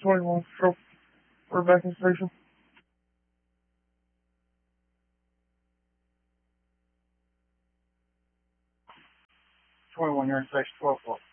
21, show. We're back in station. 21, you're in station 12 o'clock.